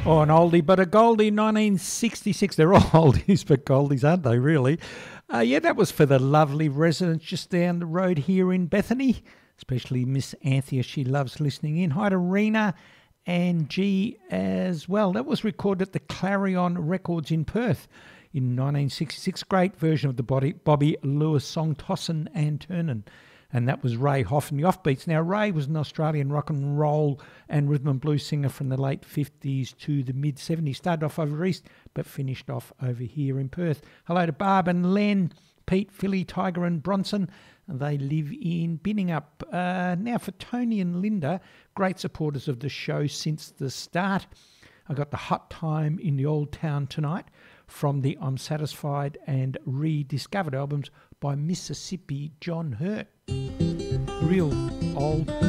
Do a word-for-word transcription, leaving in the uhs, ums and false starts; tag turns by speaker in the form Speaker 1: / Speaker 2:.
Speaker 1: Oh, an oldie but a goldie, nineteen sixty-six. They're all oldies but goldies, aren't they, really? Uh, yeah, that was for the lovely residents just down the road here in Bethany, especially Miss Anthea. She loves listening in. Hi to Rena and G as well. That was recorded at the Clarion Records in Perth in nineteen sixty-six. Great version of the Bobby, Bobby Lewis song, Tossin' and Turnin'. And that was Ray Hoff and the Offbeats. Now, Ray was an Australian rock and roll and rhythm and blues singer from the late fifties to the mid-seventies. Started off over east, but finished off over here in Perth. Hello to Barb and Len, Pete, Philly, Tiger and Bronson. They live in Binningup. Uh, now for Tony and Linda, great supporters of the show since the start. I got the Hot Time in the Old Town Tonight from the I'm Satisfied and Rediscovered albums by Mississippi John Hurt. Real old